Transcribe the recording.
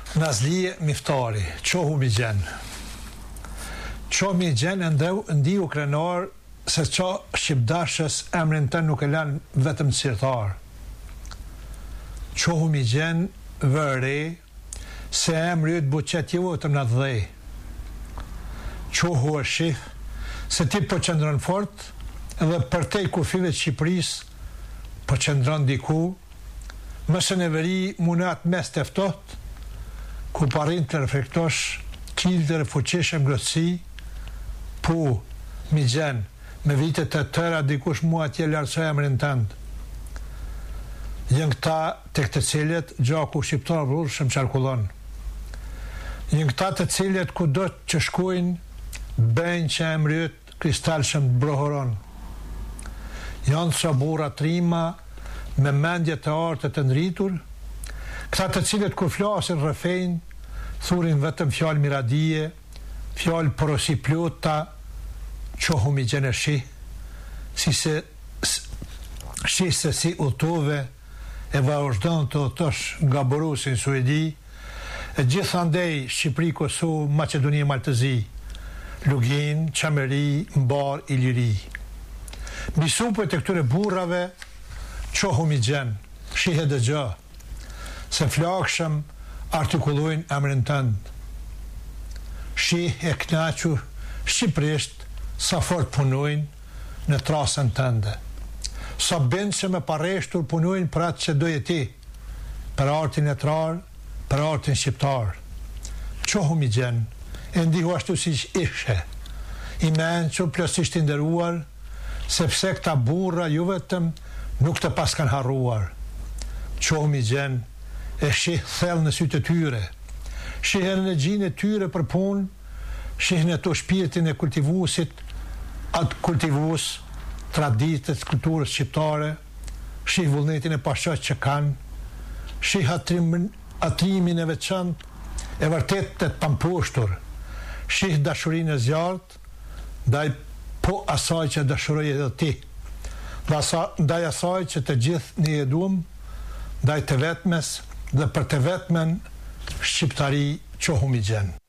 Nazlije Miftari, qohu mi gjen. Qohu mi gjen ndiu krenar se qa shqipdashës emrin të nuk e lanë vetëm cirtar. Qohu mi gjen vëre se emri ytë buqet jo vetëm në dhej. Qohu është shif se ti po qëndron fort edhe për te kufive Shqipëris po qëndron diku, mëse në veri munat mes teftot, ku parin të reflektosh kilder e fuqishëm grotësi, pu mi gjen me vitet të tëra dikush mua atje lartësoj emrin tënd. Jën këta të këtë cilët gjaku shqiptar vrur shëm qarkullon. Jën këta të cilët ku do që shkujnë bëjnë që emrit kristal shëm brohoron. Janë së bura trima me mendje të artë të ndritur, këta të cilët kur flasin rëfejnë, thurin vetëm fjallë miradije, fjallë porosi plota, qohu mi gjenë shi, se si utove e vazhdon të otosh nga Borusin Suedi, e gjithandej Shqipëri, Kosovë, Maqedoni, Maltëzi, Lugin, Qameri, Mbar, Iliri. Bisupët e këture burrave, qohu mi gjenë, shihe dhe gjë, se flakshëm artikullojnë emrin tënd. Shih e knaqu shqipërisht sa fort punojnë në trasën tënde. Sa bëndë që me pareshtur punojnë për atë që doje ti, për artin letrar, për artin shqiptar. Qohu mi gjenë, e ndihu ashtu si që ishe, i menqur plotësisht i nderuar, sepse këta burra ju vetëm nuk të pas kanë harruar. Qohu mi gjenë, e shih thellë në sytë të tyre, shih energjinë e tyre për punë, shih në to shpirtin e kultivuesit, atë kultivus traditës, kulturës shqiptare, shih vullnetin e pashaq që kanë, shih atrimin e veçantë e vërtet të pamposhtur, shih dashurinë e zjarrt, ndaj po asaj që dashuroj edhe ti, ndaj asaj që të gjithë një edhum, ndaj të vetmes dhe për të vetmen shqiptari qohu mi gjenë.